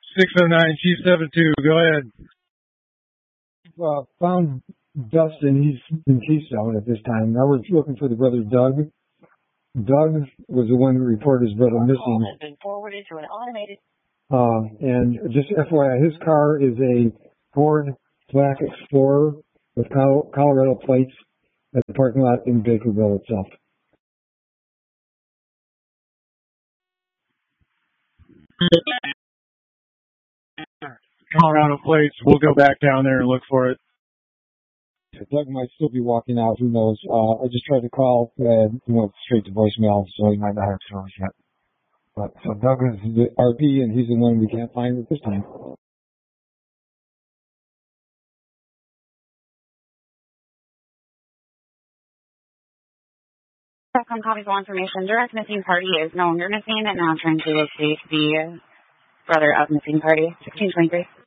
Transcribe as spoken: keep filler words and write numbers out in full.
six oh nine, Chief seven two, go ahead. Uh, found Dustin. He's in Keystone at this time. Now we're looking for the brother Doug. Doug was the one who reported his brother missing. Has been forwarded to an automated. Uh, and just F Y I, his car is a Ford Black Explorer with Colorado plates at the parking lot in Bakerville itself. Colorado plates. We'll go back down there and look for it. Doug might still be walking out. Who knows? Uh, I just tried to call and he went straight to voicemail, so he might not have service yet. But so Doug is the R P, and he's the one we can't find at this time. Some copies of information. Direct missing party is no longer missing, and now I'm trying to locate the brother of missing party. sixteen twenty-three.